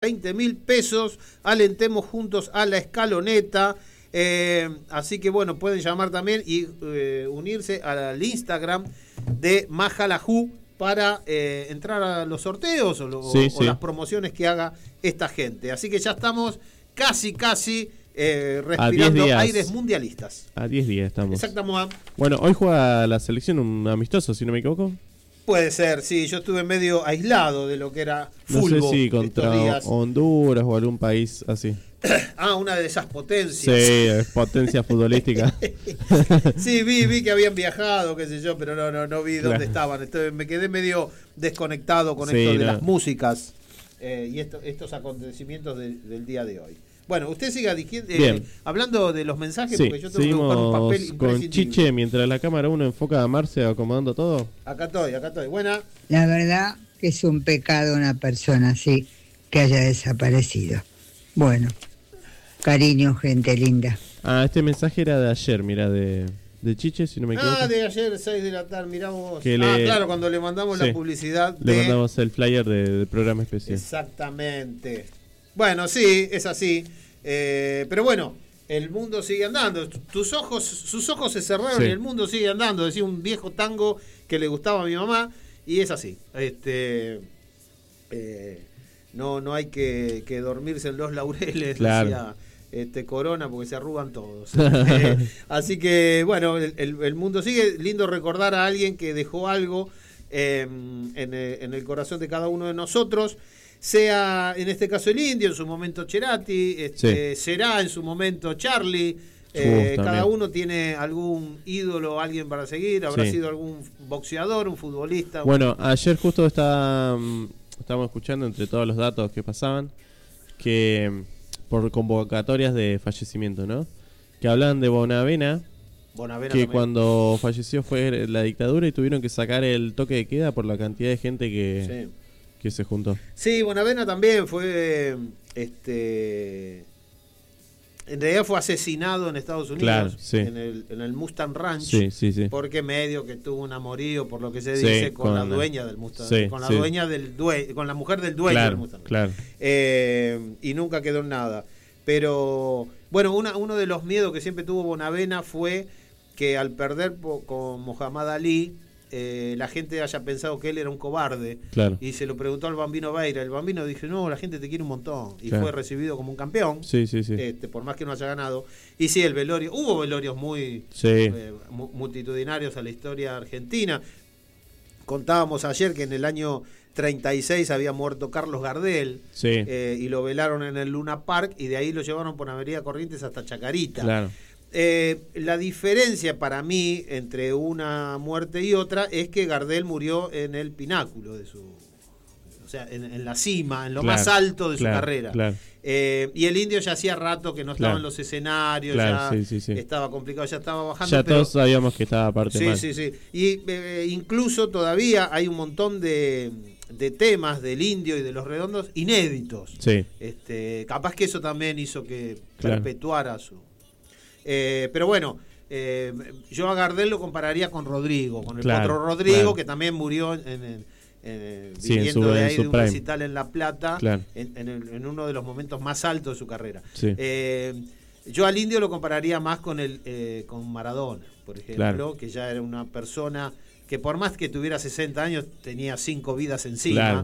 20.000 pesos. Alentemos juntos a la escaloneta. Así que bueno, pueden llamar también y unirse al Instagram de Majalaju para entrar a los sorteos o las promociones que haga esta gente. Así que ya estamos casi respirando aires mundialistas. A 10 días estamos. Exactamente. Bueno, hoy juega la selección un amistoso, si no me equivoco. Puede ser, sí, yo estuve medio aislado de lo que era fútbol. No sé si contra Honduras o algún país así. Una de esas potencias. Sí, potencia futbolística. Sí, vi que habían viajado, qué sé yo, pero no vi dónde estaban. Entonces me quedé medio desconectado con esto de las músicas y estos acontecimientos del día de hoy. Bueno, usted siga hablando de los mensajes, porque yo tengo que buscar un papel imprescindible. Con Chiche, mientras la cámara 1 enfoca a Marce acomodando todo. Acá estoy. Buena. La verdad que es un pecado una persona así que haya desaparecido. Bueno, cariño, gente linda. Este mensaje era de ayer, mira, de Chiche, si no me equivoco. De ayer, 6 de la tarde, mirá vos. Claro, cuando le mandamos la publicidad. Le mandamos el flyer del programa especial. Exactamente. Bueno, sí, es así. Pero bueno, el mundo sigue andando. Sus ojos se cerraron y el mundo sigue andando. Decía un viejo tango que le gustaba a mi mamá y es así. No hay que dormirse en los laureles, decía Corona, porque se arrugan todos. Así que bueno, el mundo sigue. Lindo recordar a alguien que dejó algo en el corazón de cada uno de nosotros. Sea en este caso el Indio, en su momento Cerati, será en su momento Charlie. Cada uno tiene algún ídolo, alguien para seguir. Habrá sido algún boxeador, un futbolista. Bueno, ayer justo estábamos escuchando entre todos los datos que pasaban que por convocatorias de fallecimiento, ¿no? Que hablaban de Bonavena que también. Cuando falleció fue la dictadura y tuvieron que sacar el toque de queda por la cantidad de gente que se juntó. Sí, Bonavena también fue en realidad fue asesinado en Estados Unidos, en el Mustang Ranch, porque medio que tuvo un amorío, por lo que se dice, con la dueña del Mustang, con la mujer del dueño del Mustang. Y nunca quedó en nada. Pero bueno, uno de los miedos que siempre tuvo Bonavena fue que al perder con Muhammad Ali, la gente haya pensado que él era un cobarde, y se lo preguntó al Bambino Veira. El Bambino dijo: no, la gente te quiere un montón, y fue recibido como un campeón, por más que no haya ganado. Y sí, el velorio, hubo velorios muy multitudinarios a la historia argentina. Contábamos ayer que en el año 36 había muerto Carlos Gardel, y lo velaron en el Luna Park, y de ahí lo llevaron por Avenida Corrientes hasta Chacarita. La diferencia para mí entre una muerte y otra es que Gardel murió en el pináculo de su, o sea, en la cima, en lo más alto de su carrera. Y el Indio ya hacía rato que no estaba en los escenarios, estaba complicado, ya estaba bajando. Ya todos sabíamos que estaba aparte mal. Y incluso todavía hay un montón de temas del Indio y de Los Redondos inéditos. Capaz que eso también hizo que perpetuara su... pero bueno, yo a Gardel lo compararía con Rodrigo, con el Potro Rodrigo, que también murió viniendo de ahí de un recital en La Plata, en uno de los momentos más altos de su carrera. Yo al Indio lo compararía más con Maradona, por ejemplo, que ya era una persona que por más que tuviera 60 años tenía 5 vidas encima.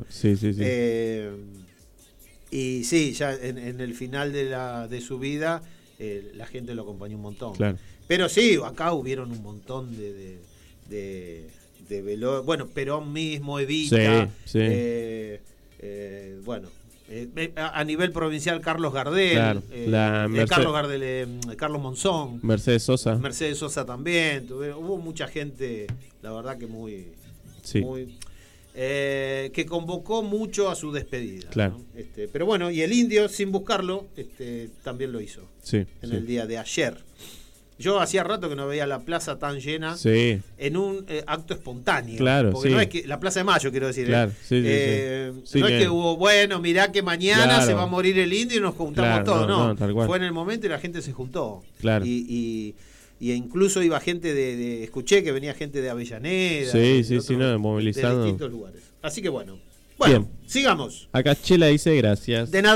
Y sí, ya en el final de su vida la gente lo acompañó un montón. Pero sí, acá hubieron un montón de bueno, Perón mismo, Evita, bueno, a nivel provincial Carlos Gardel, Carlos Monzón, Mercedes Sosa también, hubo mucha gente, la verdad que muy que convocó mucho a su despedida, ¿no? Pero bueno, y el Indio, sin buscarlo, también lo hizo en el día de ayer. Yo hacía rato que no veía la plaza tan llena en un acto espontáneo. Porque no es que la Plaza de Mayo, quiero decir. No es que hubo, bueno, mirá que mañana se va a morir el Indio y nos juntamos todos. No, fue en el momento y la gente se juntó. Y incluso iba gente escuché que venía gente de Avellaneda, movilizando de distintos lugares. Así que bueno, sigamos. Acá Chela dice gracias. De nada.